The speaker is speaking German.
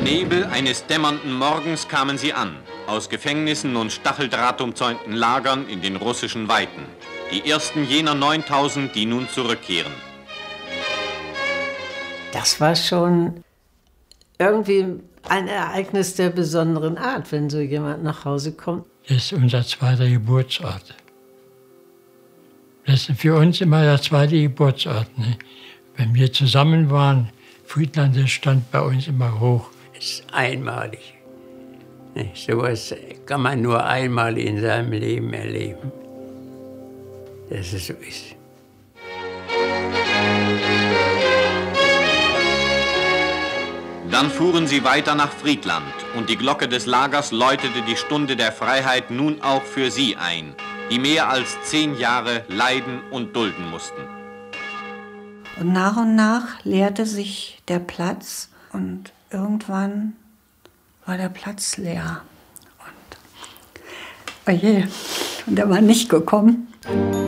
Nebel eines dämmernden Morgens kamen sie an, aus Gefängnissen und stacheldrahtumzäunten Lagern in den russischen Weiten. Die ersten jener 9000, die nun zurückkehren. Das war schon irgendwie ein Ereignis der besonderen Art, wenn so jemand nach Hause kommt. Das ist unser zweiter Geburtsort. Das ist für uns immer der zweite Geburtsort. Ne? Wenn wir zusammen waren, Friedland, das stand bei uns immer hoch. Das ist einmalig. So etwas kann man nur einmal in seinem Leben erleben, dass es so ist. Dann fuhren sie weiter nach Friedland und die Glocke des Lagers läutete die Stunde der Freiheit nun auch für sie ein, die mehr als 10 Jahre leiden und dulden mussten. Und nach leerte sich der Platz und irgendwann war der Platz leer. Und, oh je, und er war nicht gekommen.